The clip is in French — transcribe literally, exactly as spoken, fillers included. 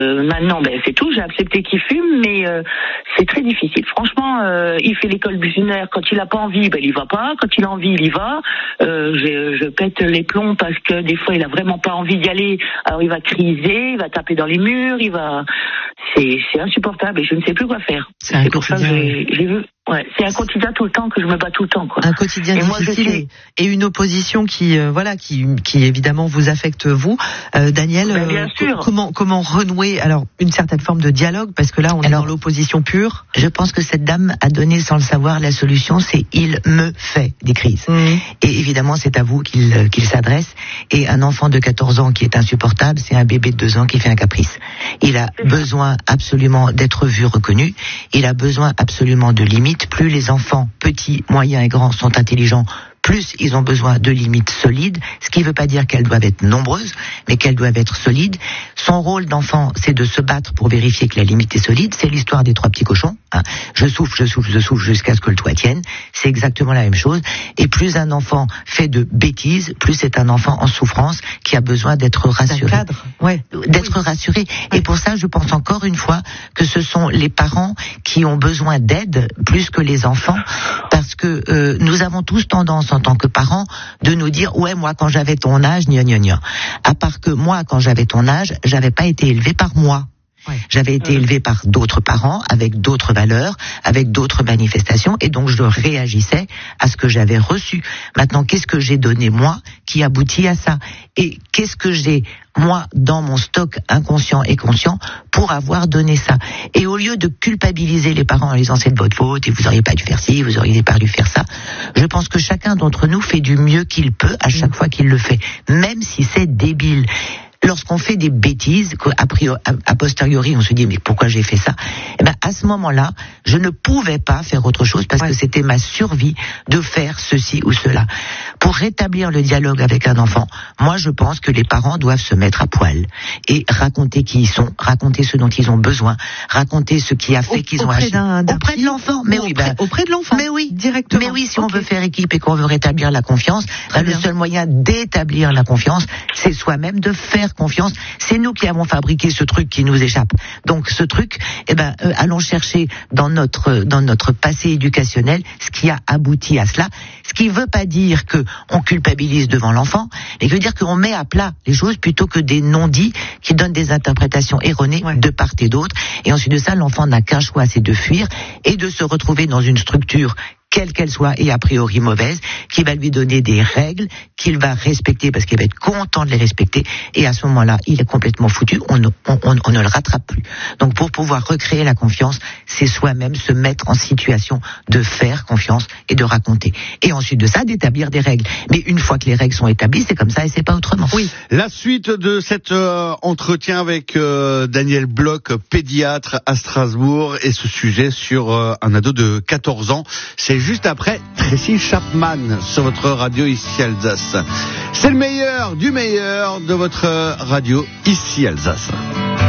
Euh, maintenant, ben c'est tout. J'ai accepté qu'il fume, mais euh, c'est très difficile. Franchement, euh, il fait l'école buissonnière. Quand il a pas envie, ben il y va pas. Quand il a envie, il y va. Euh, je, je pète les plombs parce que des fois, il a vraiment pas envie d'y aller. Alors, il va criser, il va taper dans les murs, il va. C'est, c'est insupportable et je ne sais plus quoi faire. C'est, c'est pour ça que j'ai, j'ai vu. Ouais, c'est un quotidien tout le temps que je me bats tout le temps, quoi. Un quotidien et difficile moi, suis... et une opposition qui, euh, voilà, qui, qui évidemment vous affecte vous, euh, Daniel. Ben, bien euh, sûr. Comment, comment renouer alors une certaine forme de dialogue parce que là on alors, est dans l'opposition pure. Je pense que cette dame a donné sans le savoir la solution, c'est il me fait des crises. Mmh. Et évidemment c'est à vous qu'il, qu'il s'adresse. Et un enfant de quatorze ans qui est insupportable, c'est un bébé de deux ans qui fait un caprice. Il a besoin absolument d'être vu, reconnu. Il a besoin absolument de limites. Plus les enfants, petits, moyens et grands, sont intelligents, plus ils ont besoin de limites solides, ce qui ne veut pas dire qu'elles doivent être nombreuses, mais qu'elles doivent être solides. Son rôle d'enfant, c'est de se battre pour vérifier que la limite est solide. C'est l'histoire des trois petits cochons. Hein. Je souffle, je souffle, je souffle jusqu'à ce que le toit tienne. C'est exactement la même chose. Et plus un enfant fait de bêtises, plus c'est un enfant en souffrance qui a besoin d'être rassuré. C'est un cadre. Ouais. D'être oui. rassuré. Ouais. Et pour ça, je pense encore une fois que ce sont les parents qui ont besoin d'aide plus que les enfants, parce que euh, nous avons tous tendance en tant que parents, de nous dire, ouais, moi, quand j'avais ton âge, gna gna gna. À part que moi, quand j'avais ton âge, j'avais pas été élevé par moi. Ouais. J'avais été élevé par d'autres parents, avec d'autres valeurs, avec d'autres manifestations, et donc je réagissais à ce que j'avais reçu. Maintenant, qu'est-ce que j'ai donné, moi, qui aboutit à ça? Et qu'est-ce que j'ai, moi, dans mon stock inconscient et conscient, pour avoir donné ça? Et au lieu de culpabiliser les parents en disant c'est de votre faute, et vous auriez pas dû faire ci, vous auriez pas dû faire ça, je pense que chacun d'entre nous fait du mieux qu'il peut à chaque fois qu'il le fait, même si c'est débile. Lorsqu'on fait des bêtises, a priori, a posteriori, on se dit mais pourquoi j'ai fait ça? Eh ben à ce moment-là, je ne pouvais pas faire autre chose parce ouais. que c'était ma survie de faire ceci ou cela. Pour rétablir le dialogue avec un enfant, moi je pense que les parents doivent se mettre à poil et raconter qui ils sont, raconter ce dont ils ont besoin, raconter ce qui a fait Au, qu'ils ont agi. D'un, d'un auprès de l'enfant, mais oui, auprès, ben, auprès de l'enfant, mais oui, directement. Mais oui, si okay. on veut faire équipe et qu'on veut rétablir la confiance, ben, le seul moyen d'établir la confiance, c'est soi-même de faire confiance. C'est nous qui avons fabriqué ce truc qui nous échappe. Donc ce truc, eh ben, euh, allons chercher dans notre dans notre passé éducationnel ce qui a abouti à cela. Ce qui ne veut pas dire que on culpabilise devant l'enfant, mais qui veut dire qu'on met à plat les choses plutôt que des non-dits qui donnent des interprétations erronées ouais. de part et d'autre. Et ensuite de ça, l'enfant n'a qu'un choix, c'est de fuir et de se retrouver dans une structure quelle qu'elle soit, et a priori mauvaise, qui va lui donner des règles qu'il va respecter parce qu'il va être content de les respecter, et à ce moment-là, il est complètement foutu, on ne, on, on, on ne le rattrape plus. Donc pour pouvoir recréer la confiance, c'est soi-même se mettre en situation de faire confiance et de raconter. Et ensuite de ça, d'établir des règles. Mais une fois que les règles sont établies, c'est comme ça et c'est pas autrement. Oui. La suite de cet euh, entretien avec euh, Daniel Bloch, pédiatre à Strasbourg, et ce sujet sur euh, un ado de quatorze ans, c'est juste après Tracy Chapman sur votre radio ici Alsace. C'est le meilleur du meilleur de votre radio ici Alsace.